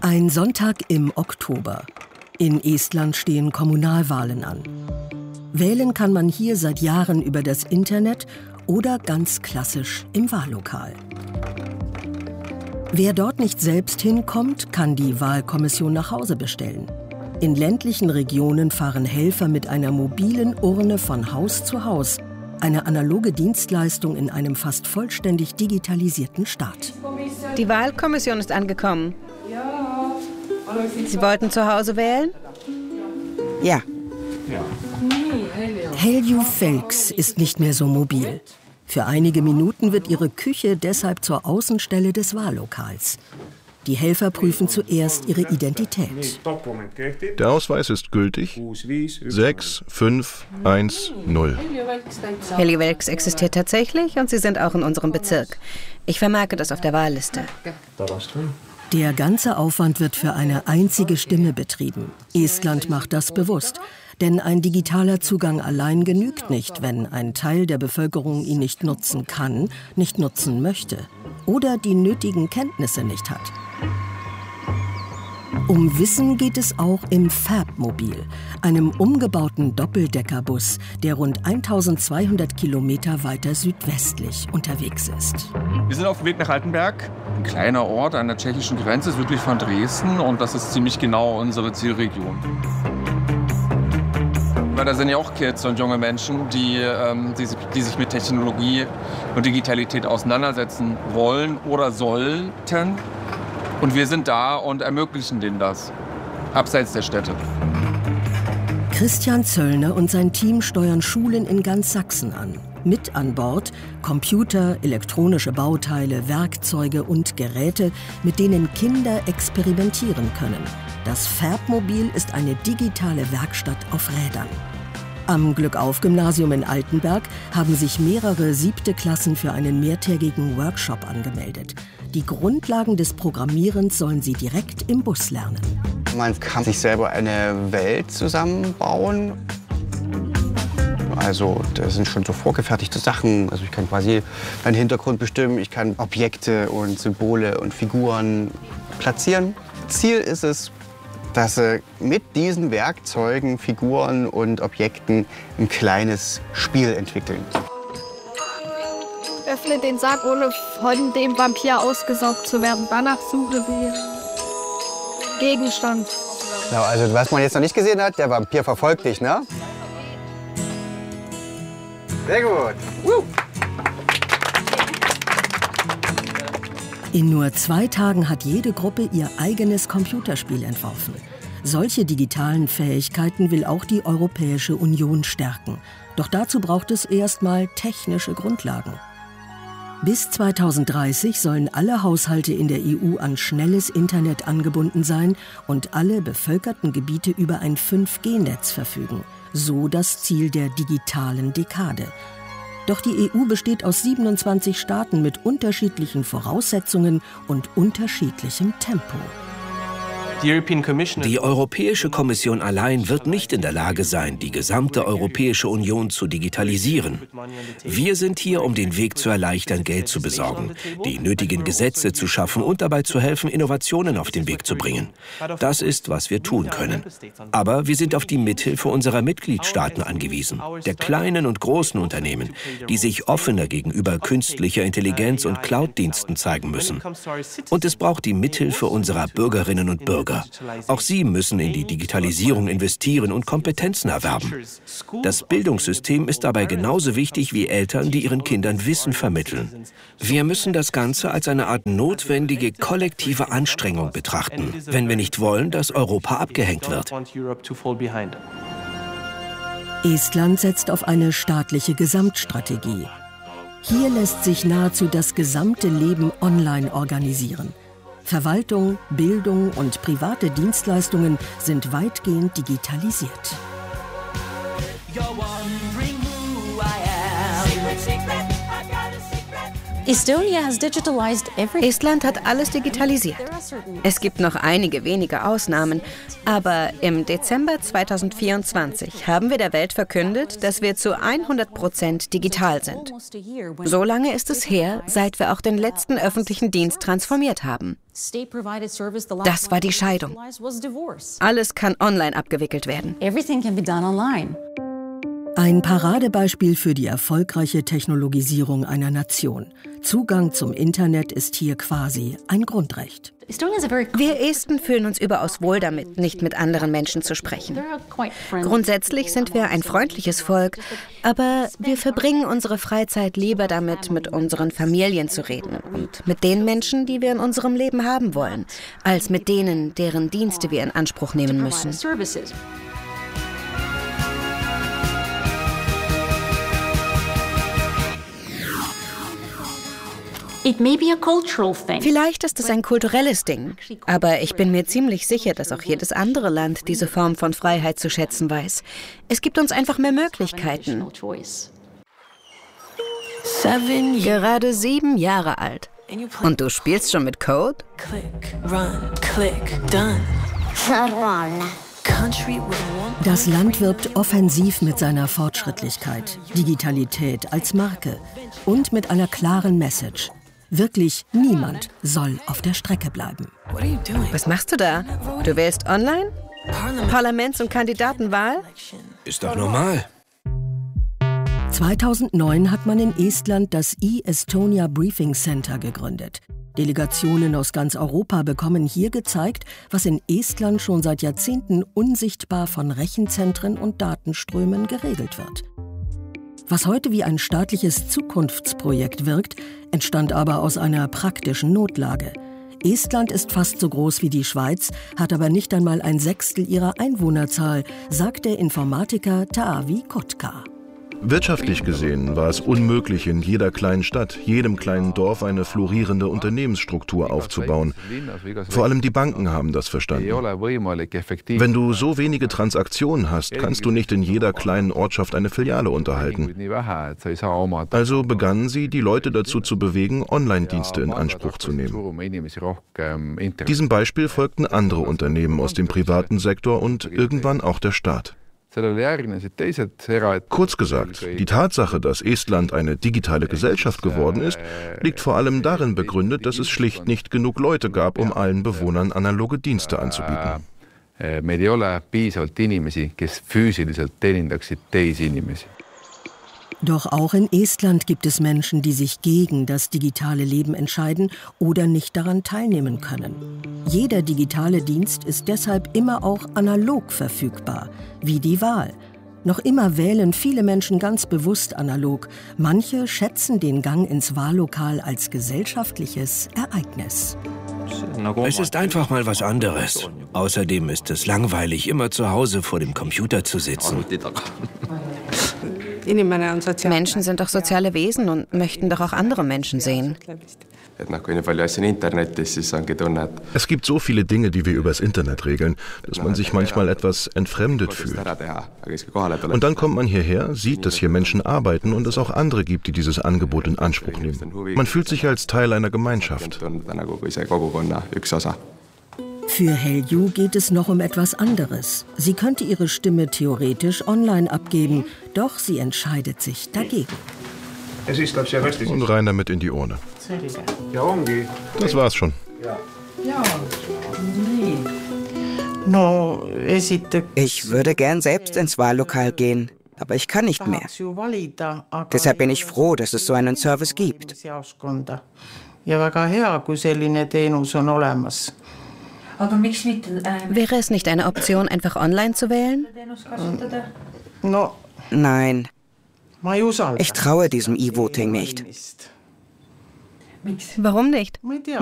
Ein Sonntag im Oktober. In Estland stehen Kommunalwahlen an. Wählen kann man hier seit Jahren über das Internet oder ganz klassisch im Wahllokal. Wer dort nicht selbst hinkommt, kann die Wahlkommission nach Hause bestellen. In ländlichen Regionen fahren Helfer mit einer mobilen Urne von Haus zu Haus. Eine analoge Dienstleistung in einem fast vollständig digitalisierten Staat. Die Wahlkommission ist angekommen. Sie wollten zu Hause wählen? Ja. Helju Felks ist nicht mehr so mobil. Für einige Minuten wird ihre Küche deshalb zur Außenstelle des Wahllokals. Die Helfer prüfen zuerst ihre Identität. Der Ausweis ist gültig. 6510. Helju Felks existiert tatsächlich und Sie sind auch in unserem Bezirk. Ich vermerke das auf der Wahlliste. Der ganze Aufwand wird für eine einzige Stimme betrieben. Estland macht das bewusst. Denn ein digitaler Zugang allein genügt nicht, wenn ein Teil der Bevölkerung ihn nicht nutzen kann, nicht nutzen möchte oder die nötigen Kenntnisse nicht hat. Um Wissen geht es auch im Färdmobil, einem umgebauten Doppeldeckerbus, der rund 1200 Kilometer weiter südwestlich unterwegs ist. Wir sind auf dem Weg nach Altenberg, ein kleiner Ort an der tschechischen Grenze, südlich von Dresden, und das ist ziemlich genau unsere Zielregion. Weil da sind ja auch Kids und junge Menschen, die sich mit Technologie und Digitalität auseinandersetzen wollen oder sollten. Und wir sind da und ermöglichen denen das, abseits der Städte. Christian Zöllner und sein Team steuern Schulen in ganz Sachsen an. Mit an Bord Computer, elektronische Bauteile, Werkzeuge und Geräte, mit denen Kinder experimentieren können. Das Färbmobil ist eine digitale Werkstatt auf Rädern. Am Glückauf-Gymnasium in Altenberg haben sich mehrere 7. Klassen für einen mehrtägigen Workshop angemeldet. Die Grundlagen des Programmierens sollen sie direkt im Bus lernen. Man kann sich selber eine Welt zusammenbauen. Also das sind schon so vorgefertigte Sachen. Also ich kann quasi einen Hintergrund bestimmen, ich kann Objekte und Symbole und Figuren platzieren. Ziel ist es, dass sie mit diesen Werkzeugen, Figuren und Objekten ein kleines Spiel entwickeln. Öffne den Sack, ohne von dem Vampir ausgesaugt zu werden. Danach suche den Gegenstand. Genau, also was man jetzt noch nicht gesehen hat, der Vampir verfolgt dich, ne? Sehr gut. In nur 2 Tagen hat jede Gruppe ihr eigenes Computerspiel entworfen. Solche digitalen Fähigkeiten will auch die Europäische Union stärken. Doch dazu braucht es erstmal technische Grundlagen. Bis 2030 sollen alle Haushalte in der EU an schnelles Internet angebunden sein und alle bevölkerten Gebiete über ein 5G-Netz verfügen. So das Ziel der digitalen Dekade. Doch die EU besteht aus 27 Staaten mit unterschiedlichen Voraussetzungen und unterschiedlichem Tempo. Die Europäische Kommission allein wird nicht in der Lage sein, die gesamte Europäische Union zu digitalisieren. Wir sind hier, um den Weg zu erleichtern, Geld zu besorgen, die nötigen Gesetze zu schaffen und dabei zu helfen, Innovationen auf den Weg zu bringen. Das ist, was wir tun können. Aber wir sind auf die Mithilfe unserer Mitgliedstaaten angewiesen, der kleinen und großen Unternehmen, die sich offener gegenüber künstlicher Intelligenz und Cloud-Diensten zeigen müssen. Und es braucht die Mithilfe unserer Bürgerinnen und Bürger. Auch sie müssen in die Digitalisierung investieren und Kompetenzen erwerben. Das Bildungssystem ist dabei genauso wichtig wie Eltern, die ihren Kindern Wissen vermitteln. Wir müssen das Ganze als eine Art notwendige kollektive Anstrengung betrachten, wenn wir nicht wollen, dass Europa abgehängt wird. Estland setzt auf eine staatliche Gesamtstrategie. Hier lässt sich nahezu das gesamte Leben online organisieren. Verwaltung, Bildung und private Dienstleistungen sind weitgehend digitalisiert. Estland hat alles digitalisiert. Es gibt noch einige wenige Ausnahmen, aber im Dezember 2024 haben wir der Welt verkündet, dass wir zu 100% digital sind. So lange ist es her, seit wir auch den letzten öffentlichen Dienst transformiert haben. Das war die Scheidung. Alles kann online abgewickelt werden. Ein Paradebeispiel für die erfolgreiche Technologisierung einer Nation. Zugang zum Internet ist hier quasi ein Grundrecht. Wir Esten fühlen uns überaus wohl damit, nicht mit anderen Menschen zu sprechen. Grundsätzlich sind wir ein freundliches Volk, aber wir verbringen unsere Freizeit lieber damit, mit unseren Familien zu reden und mit den Menschen, die wir in unserem Leben haben wollen, als mit denen, deren Dienste wir in Anspruch nehmen müssen. Vielleicht ist es ein kulturelles Ding, aber ich bin mir ziemlich sicher, dass auch jedes andere Land diese Form von Freiheit zu schätzen weiß. Es gibt uns einfach mehr Möglichkeiten. Gerade 7 Jahre alt. Und du spielst schon mit Code? Das Land wirbt offensiv mit seiner Fortschrittlichkeit, Digitalität als Marke und mit einer klaren Message. Wirklich niemand soll auf der Strecke bleiben. Was machst du da? Du wählst online? Parlaments- und Kandidatenwahl? Ist doch normal. 2009 hat man in Estland das e-Estonia Briefing Center gegründet. Delegationen aus ganz Europa bekommen hier gezeigt, was in Estland schon seit Jahrzehnten unsichtbar von Rechenzentren und Datenströmen geregelt wird. Was heute wie ein staatliches Zukunftsprojekt wirkt, entstand aber aus einer praktischen Notlage. Estland ist fast so groß wie die Schweiz, hat aber nicht einmal 1/6 ihrer Einwohnerzahl, sagt der Informatiker Taavi Kotka. Wirtschaftlich gesehen war es unmöglich, in jeder kleinen Stadt, jedem kleinen Dorf eine florierende Unternehmensstruktur aufzubauen. Vor allem die Banken haben das verstanden. Wenn du so wenige Transaktionen hast, kannst du nicht in jeder kleinen Ortschaft eine Filiale unterhalten. Also begannen sie, die Leute dazu zu bewegen, Online-Dienste in Anspruch zu nehmen. Diesem Beispiel folgten andere Unternehmen aus dem privaten Sektor und irgendwann auch der Staat. Kurz gesagt, die Tatsache, dass Estland eine digitale Gesellschaft geworden ist, liegt vor allem darin begründet, dass es schlicht nicht genug Leute gab, um allen Bewohnern analoge Dienste anzubieten. Doch auch in Estland gibt es Menschen, die sich gegen das digitale Leben entscheiden oder nicht daran teilnehmen können. Jeder digitale Dienst ist deshalb immer auch analog verfügbar, wie die Wahl. Noch immer wählen viele Menschen ganz bewusst analog. Manche schätzen den Gang ins Wahllokal als gesellschaftliches Ereignis. Es ist einfach mal was anderes. Außerdem ist es langweilig, immer zu Hause vor dem Computer zu sitzen. Menschen sind doch soziale Wesen und möchten doch auch andere Menschen sehen. Es gibt so viele Dinge, die wir übers Internet regeln, dass man sich manchmal etwas entfremdet fühlt. Und dann kommt man hierher, sieht, dass hier Menschen arbeiten und es auch andere gibt, die dieses Angebot in Anspruch nehmen. Man fühlt sich als Teil einer Gemeinschaft. Für Helju geht es noch um etwas anderes. Sie könnte ihre Stimme theoretisch online abgeben, doch sie entscheidet sich dagegen. Und rein damit in die Urne. Das war's schon. Ich würde gern selbst ins Wahllokal gehen, aber ich kann nicht mehr. Deshalb bin ich froh, dass es so einen Service gibt. Wäre es nicht eine Option, einfach online zu wählen? Nein. Ich traue diesem E-Voting nicht. Warum nicht?